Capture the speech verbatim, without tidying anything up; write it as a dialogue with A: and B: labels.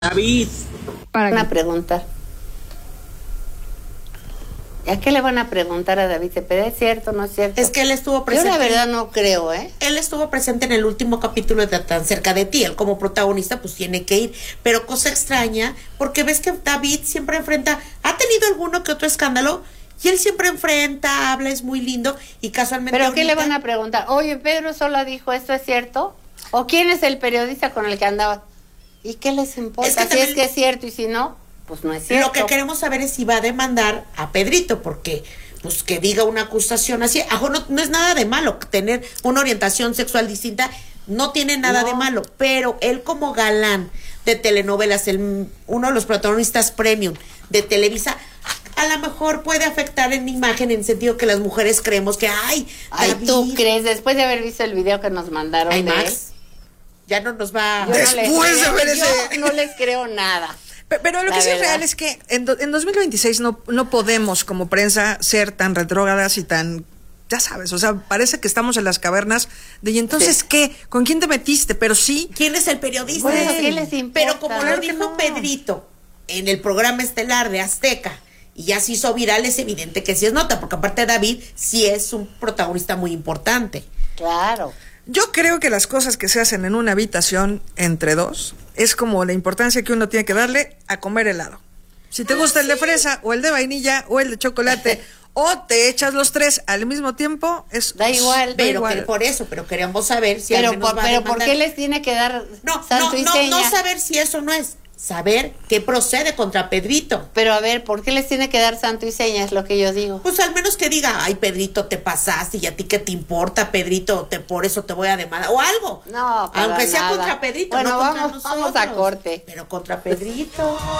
A: David.
B: Para
C: Van a preguntar. ¿A qué le van a preguntar a David Cepeda? ¿Es cierto o no es cierto?
D: Es que él estuvo presente.
C: Yo la verdad no creo, ¿eh?
D: Él estuvo presente en el último capítulo de Tan Cerca de Ti. Él como protagonista pues tiene que ir. Pero cosa extraña, porque ves que David siempre enfrenta, ha tenido alguno que otro escándalo, y él siempre enfrenta, habla, es muy lindo, y casualmente
C: ¿Pero qué le
D: ahorita-
C: van a preguntar? Oye, Pedro Sola dijo, ¿esto es cierto? ¿O quién es el periodista con el que andaba? ¿Y qué les importa?
D: Es que
C: si
D: también-
C: es que es cierto y si no, pues no es cierto.
D: Lo que queremos saber es si va a demandar a Pedrito, porque pues que diga una acusación así, ajo, no, no es nada de malo tener una orientación sexual distinta, no tiene nada
C: No.
D: de malo, pero él como galán de telenovelas, el, uno de los protagonistas premium de Televisa, a lo mejor puede afectar en imagen, en el sentido que las mujeres creemos que, ay,
C: Ay,
D: David,
C: ¿tú crees? Después de haber visto el video que nos mandaron
D: ay,
C: de él,
D: Max, ya no nos va...
C: yo no les
B: Después de
C: creo-
B: ver
C: yo
B: ese-
C: no les creo nada.
B: Pe- Pero lo
C: La
B: que sí es
C: verdad.
B: real es que en, do- en dos mil veintiséis no, no podemos como prensa ser tan retrógradas y tan, ya sabes, o sea, parece que estamos en las cavernas de, ¿y entonces
C: Sí.
B: qué? ¿Con quién te metiste? Pero sí,
D: ¿Quién es el periodista?
C: Bueno, ¿qué les importa?
D: Pero como
C: Claro
D: lo
C: que
D: dijo
C: no.
D: Pedrito en el programa estelar de Azteca, y ya se hizo viral, es evidente que sí es nota, porque aparte David sí es un protagonista muy importante.
C: Claro.
B: yo creo que las cosas que se hacen en una habitación entre dos es como la importancia que uno tiene que darle a comer helado. Si te gusta el de fresa o el de vainilla o el de chocolate o te echas los tres al mismo tiempo, es
C: Da igual.
B: da
D: Pero
B: igual.
D: que por eso, pero queremos saber si
C: Pero,
D: al menos
C: por,
D: va a
C: pero ¿por
D: demandar.
C: qué les tiene que dar
D: No,
C: santo
D: no,
C: y
D: no,
C: seña?
D: no saber si eso no es, saber qué procede contra Pedrito.
C: Pero a ver, ¿por qué les tiene que dar santo y seña? Es lo que yo digo.
D: Pues al menos que diga, ay, Pedrito, te pasaste, y a ti qué te importa, Pedrito, te, por eso te voy a demandar, o algo.
C: No, para
D: Aunque sea
C: nada.
D: contra Pedrito,
C: Bueno,
D: no contra
C: vamos-
D: nosotros.
C: vamos a corte.
D: Pero contra Pedrito.